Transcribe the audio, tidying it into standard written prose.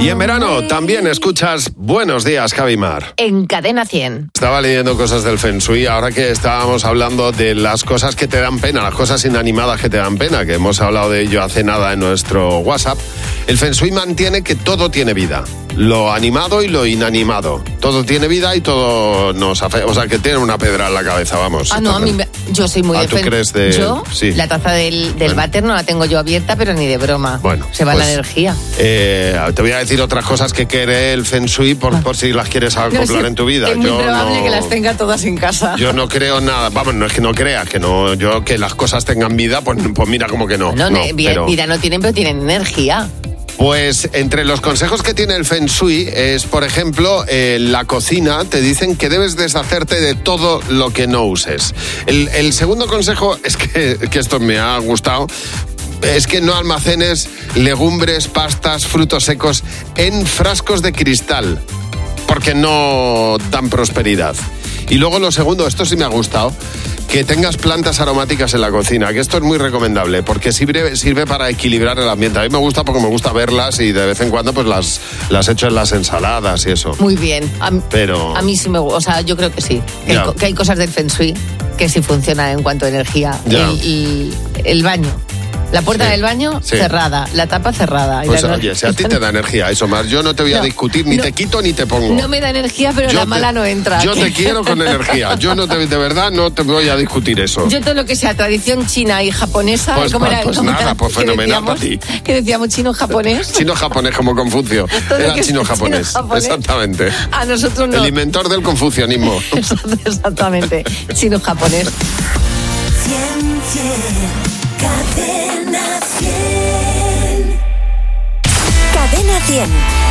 Y en verano también escuchas Buenos Días, Javimar. En Cadena 100. Estaba leyendo cosas del Feng Shui, ahora que estábamos hablando de las cosas que te dan pena, las cosas inanimadas que te dan pena, que hemos hablado de ello hace nada en nuestro WhatsApp. El Feng Shui mantiene que todo tiene vida, lo animado y lo inanimado. Todo tiene vida y todo nos afecta, o sea, que tiene una pedra en la cabeza, vamos. Ah, no, yo soy muy... ¿Tú crees de...? Yo, sí. La taza del váter no la tengo yo abierta, pero ni de broma. Bueno, se va pues, la energía. Te voy a decir otras cosas que quiere el Feng Shui por si las quieres acoplar en tu vida. Es muy probable que las tenga todas en casa. Yo no creo nada, vamos, no es que no creas, que no, yo que las cosas tengan vida, pues mira como que no. Vida no tienen, pero tienen energía. Pues entre los consejos que tiene el Feng Shui es, por ejemplo, la cocina te dicen que debes deshacerte de todo lo que no uses. El segundo consejo es que esto me ha gustado. Es que no almacenes legumbres, pastas, frutos secos en frascos de cristal, porque no dan prosperidad. Y luego lo segundo, esto sí me ha gustado, que tengas plantas aromáticas en la cocina, que esto es muy recomendable, porque sirve para equilibrar el ambiente. A mí me gusta porque me gusta verlas y de vez en cuando pues las echo en las ensaladas y eso. Muy bien. Pero... a mí sí me gusta, o sea, yo creo que sí. Que hay cosas del Feng Shui que sí funcionan en cuanto a energía. El baño. La puerta del baño cerrada, la tapa cerrada. Pues oye, si a ti te da energía eso más, yo no te voy a discutir, ni te quito ni te pongo. No me da energía, pero la mala no entra. Yo te quiero con energía, yo no de verdad no te voy a discutir eso. Yo todo lo que sea tradición china y japonesa... Pues fenomenal para ti. ¿Qué decíamos? ¿Chino-japonés? Chino-japonés como Confucio, era chino-japonés, exactamente. A nosotros no. El inventor del confucianismo. Exactamente, chino-japonés. Cadena 100.